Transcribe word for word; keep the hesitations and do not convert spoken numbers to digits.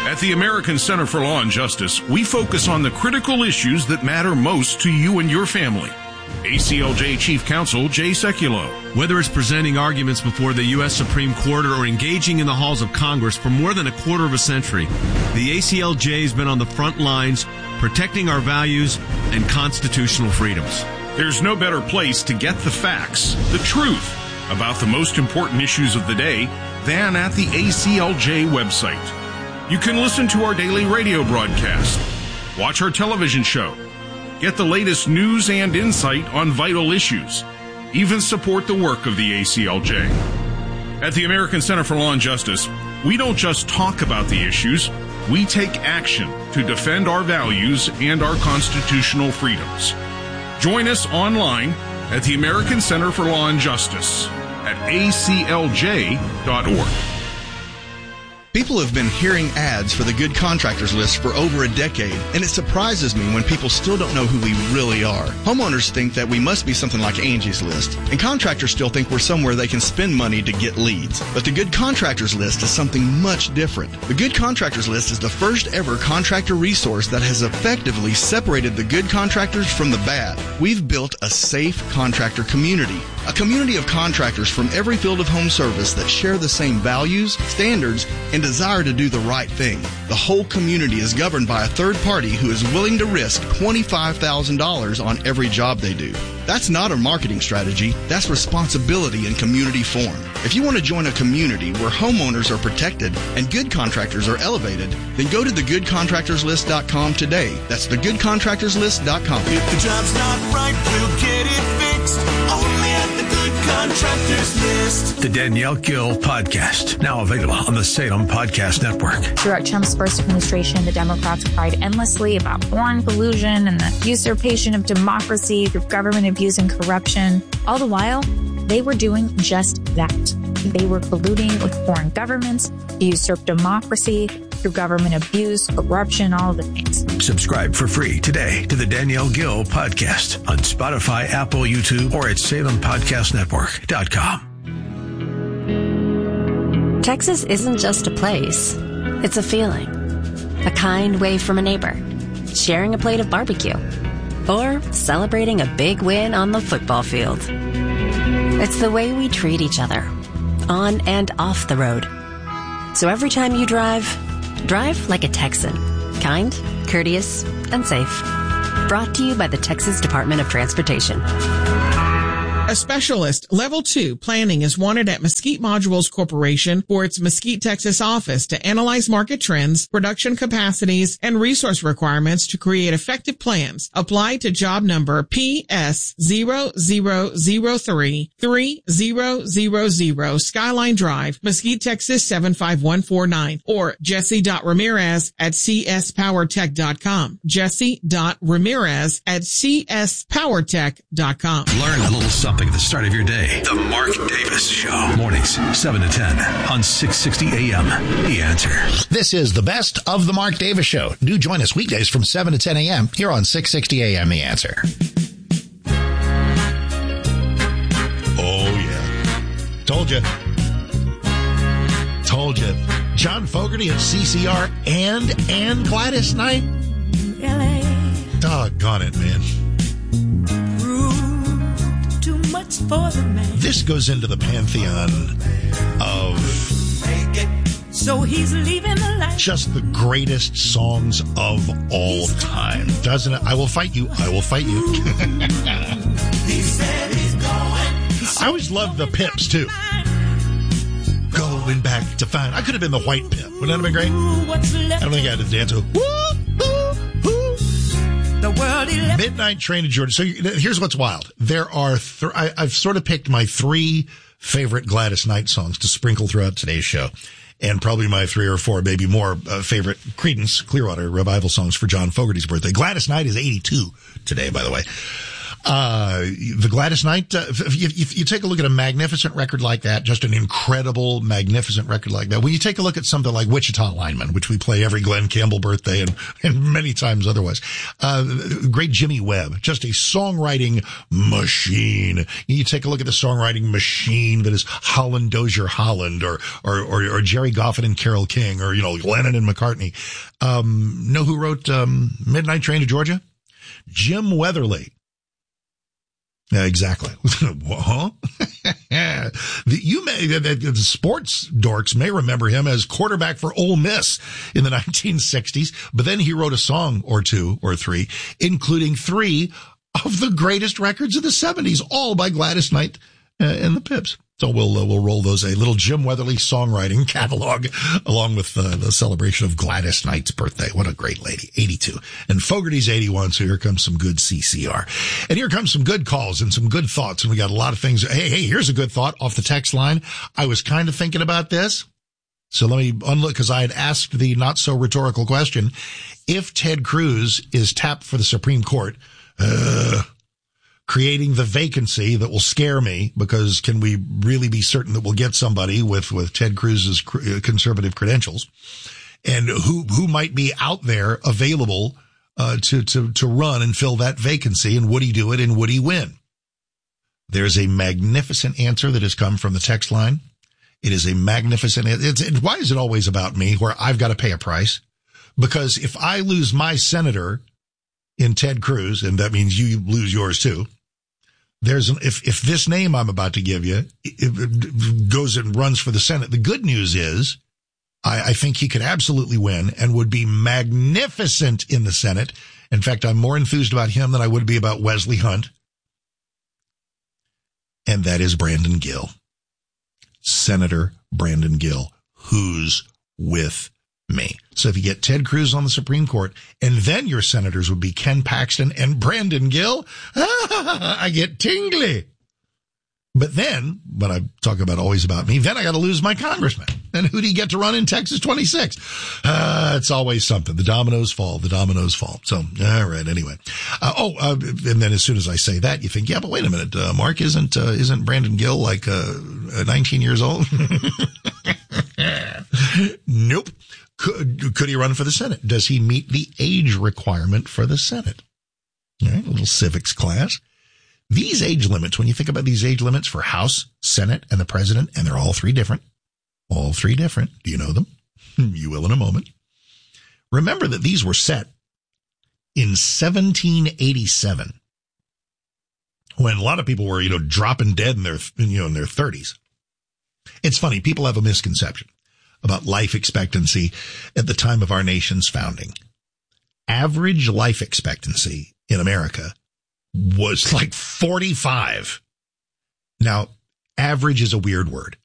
At the American Center for Law and Justice, we focus on the critical issues that matter most to you and your family. A C L J Chief Counsel Jay Sekulow. Whether it's presenting arguments before the U S Supreme Court or engaging in the halls of Congress for more than a quarter of a century, the A C L J has been on the front lines protecting our values and constitutional freedoms. There's no better place to get the facts, the truth, about the most important issues of the day than at the A C L J website. You can listen to our daily radio broadcast, watch our television show, get the latest news and insight on vital issues, even support the work of the A C L J. At the American Center for Law and Justice, we don't just talk about the issues, we take action to defend our values and our constitutional freedoms. Join us online at the American Center for Law and Justice at A C L J dot org. People have been hearing ads for the Good Contractors List for over a decade, and it surprises me when people still don't know who we really are. Homeowners think that we must be something like Angie's List, and contractors still think we're somewhere they can spend money to get leads. But the Good Contractors List is something much different. The Good Contractors List is the first ever contractor resource that has effectively separated the good contractors from the bad. We've built a safe contractor community, a community of contractors from every field of home service that share the same values, standards, and desire to do the right thing. The whole community is governed by a third party who is willing to risk twenty-five thousand dollars on every job they do. That's not a marketing strategy. That's responsibility in community form. If you want to join a community where homeowners are protected and good contractors are elevated, then go to the good contractors list dot com today. That's the good contractors list dot com. If the job's not right, we'll get it fixed. Only at the Good Contractors List. The Danielle Gill Podcast, now available on the Salem Podcast Network. Throughout Trump's first administration, the Democrats cried endlessly about foreign collusion and the usurpation of democracy through government abuse and corruption. All the while, they were doing just that. They were colluding with foreign governments to usurp democracy through government abuse, corruption, all of the things. Subscribe for free today to the Danielle Gill Podcast on Spotify, Apple, YouTube, or at salem podcast network dot com. Texas isn't just a place. It's a feeling. A kind wave from a neighbor. Sharing a plate of barbecue. Or celebrating a big win on the football field. It's the way we treat each other. On and off the road. So every time you drive, drive like a Texan. Kind, courteous, and safe. Brought to you by the Texas Department of Transportation. A specialist, level two planning is wanted at Mesquite Modules Corporation for its Mesquite, Texas office to analyze market trends, production capacities, and resource requirements to create effective plans. Apply to job number P S zero zero zero three three zero zero zero Skyline Drive, Mesquite, Texas seven five one four nine, or Jesse.Ramirez at C S Power Tech dot com. Jesse.Ramirez at C S Power Tech dot com. Learn a little something at the start of your day. The Mark Davis Show. Mornings, seven to ten on six sixty A M. The Answer. This is the best of the Mark Davis Show. Do join us weekdays from seven to ten A M here on six sixty A M. The Answer. Oh, yeah. Told you. Told you. John Fogerty at C C R and and Gladys Knight. L A. Doggone it, man. Much for the man. This goes into the pantheon of so he's leaving the light. Just the greatest songs of all time, doesn't it? I Will Fight You. I Will Fight You. He said he's going. I always loved the Pips too. Going back to find. I could have been the White Pip. Wouldn't that have been great? I don't think I had to dance. Woo, woo, woo. The world Midnight Train to Georgia. So here's what's wild. There are, th- I, I've sort of picked my three favorite Gladys Knight songs to sprinkle throughout today's show. And probably my three or four, maybe more, uh, favorite Creedence Clearwater Revival songs for John Fogerty's birthday. Gladys Knight is eighty-two today, by the way. Uh, the Gladys Knight, uh, if, you, if you take a look at a magnificent record like that, just an incredible, magnificent record like that, when you take a look at something like Wichita Lineman, which we play every Glenn Campbell birthday and, and many times otherwise, uh, great Jimmy Webb, just a songwriting machine. You take a look at the songwriting machine that is Holland Dozier Holland or, or, or, or Jerry Goffin and Carole King or, you know, Lennon and McCartney. Um, know who wrote, um, Midnight Train to Georgia? Jim Weatherly. Yeah, exactly. Huh? the, you may, the, the sports dorks may remember him as quarterback for Ole Miss in the nineteen sixties, but then he wrote a song or two or three, including three of the greatest records of the seventies, all by Gladys Knight uh, and the Pips. So we'll uh, we'll roll those, a little Jim Weatherly songwriting catalog along with uh, the celebration of Gladys Knight's birthday. What a great lady, eighty-two. And Fogarty's eighty-one, so here comes some good C C R. And here comes some good calls and some good thoughts, and we got a lot of things. Hey, hey, here's a good thought off the text line. I was kind of thinking about this, so let me unlook, because I had asked the not-so-rhetorical question, if Ted Cruz is tapped for the Supreme Court, uh... creating the vacancy that will scare me, because can we really be certain that we'll get somebody with, with Ted Cruz's conservative credentials, and who, who might be out there available, uh, to, to, to run and fill that vacancy, and would he do it and would he win? There's a magnificent answer that has come from the text line. It is a magnificent, it's, it, why is it always about me where I've got to pay a price? Because if I lose my senator in Ted Cruz, and that means you lose yours too, There's an, if, if this name I'm about to give you it, it goes and runs for the Senate, the good news is I, I think he could absolutely win and would be magnificent in the Senate. In fact, I'm more enthused about him than I would be about Wesley Hunt. And that is Brandon Gill. Senator Brandon Gill, who's with me. So if you get Ted Cruz on the Supreme Court, and then your senators would be Ken Paxton and Brandon Gill, I get tingly. But then, when I talk about always about me, then I got to lose my congressman. And who do you get to run in Texas twenty-six? Uh, it's always something. The dominoes fall. The dominoes fall. So, all right. Anyway. Uh, oh, uh, and then as soon as I say that, you think, yeah, but wait a minute, uh, Mark, isn't, uh, isn't Brandon Gill like, uh, nineteen years old? Nope. Could, could he run for the Senate? Does he meet the age requirement for the Senate? All right, a little civics class. These age limits, when you think about these age limits for House, Senate, and the President, and they're all three different, all three different. Do you know them? You will in a moment. Remember that these were set in seventeen eighty-seven, when a lot of people were, you know, dropping dead in their, you know, in their thirties. It's funny. People have a misconception about life expectancy at the time of our nation's founding. Average life expectancy in America was like forty-five. Now, average is a weird word.